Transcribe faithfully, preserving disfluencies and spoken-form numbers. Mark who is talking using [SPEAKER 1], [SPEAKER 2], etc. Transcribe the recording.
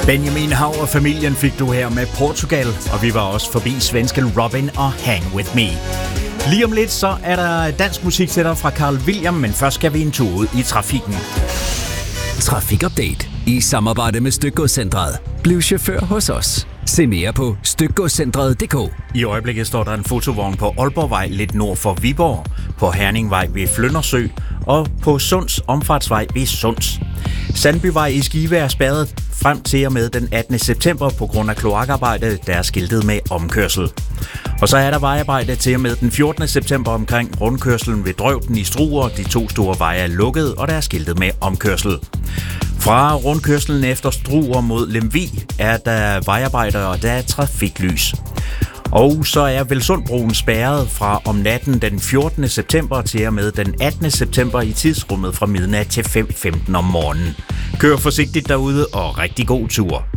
[SPEAKER 1] Benjamin Hav og familien fik du her med Portugal, og vi var også forbi svensken Robin og Hang With Me. Lige om lidt, så er der dansk musik til dig fra Carl William, men først skal vi en tur ud i trafikken.
[SPEAKER 2] Trafikupdate i samarbejde med Stykgodscentret. Bliv chauffør hos os. Se mere på stykgodscentret punktum d k.
[SPEAKER 1] I øjeblikket står der en fotovogn på Aalborgvej lidt nord for Viborg, på Herningvej ved Flyndersø og på Sunds omfartsvej ved Sunds. Sandbyvej i Skive er spærret frem til og med den attende september på grund af kloakarbejde, der er skiltet med omkørsel. Og så er der vejarbejde til og med den fjortende september omkring rundkørslen ved Drøvden i Struer. De to store veje er lukket, og der er skiltet med omkørsel. Fra rundkørslen efter Struer mod Lemvig er der vejarbejde, og der er trafiklys. Og så er Velsundbroen spærret fra om natten den fjortende september til og med den attende september i tidsrummet fra midnat til fem femten om morgenen. Kør forsigtigt derude og rigtig god tur.